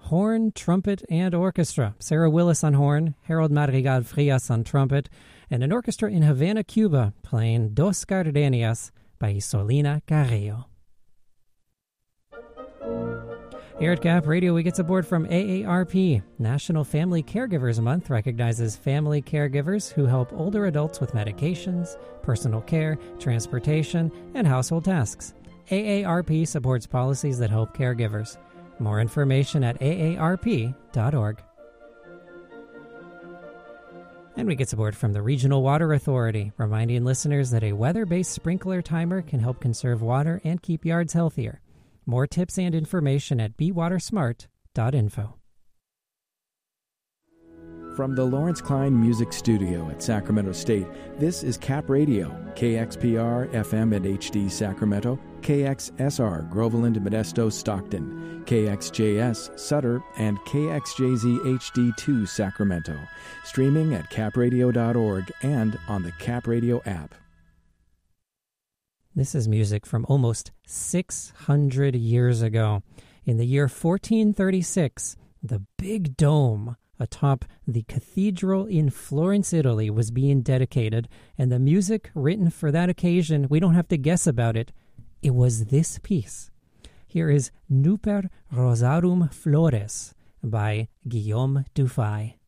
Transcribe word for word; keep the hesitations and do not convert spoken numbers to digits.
horn, trumpet, and orchestra. Sarah Willis on horn, Harold Madrigal Frias on trumpet, and an orchestra in Havana, Cuba, playing Dos Gardenias by Isolina Carrillo. Here at Cap Radio, we get support from A A R P. National Family Caregivers Month recognizes family caregivers who help older adults with medications, personal care, transportation, and household tasks. A A R P supports policies that help caregivers. More information at A A R P dot org. And we get support from the Regional Water Authority, reminding listeners that a weather-based sprinkler timer can help conserve water and keep yards healthier. More tips and information at be water smart dot info. From the Lawrence Klein Music Studio at Sacramento State, this is Cap Radio, K X P R, F M and H D Sacramento, K X S R, Groveland, Modesto, Stockton, K X J S, Sutter, and K X J Z H D two, Sacramento. Streaming at cap radio dot org and on the Cap Radio app. This is music from almost six hundred years ago. In the year fourteen thirty-six, the Big Dome atop the cathedral in Florence, Italy, was being dedicated, and the music written for that occasion, we don't have to guess about it, it was this piece. Here is Nuper Rosarum Flores by Guillaume Dufay.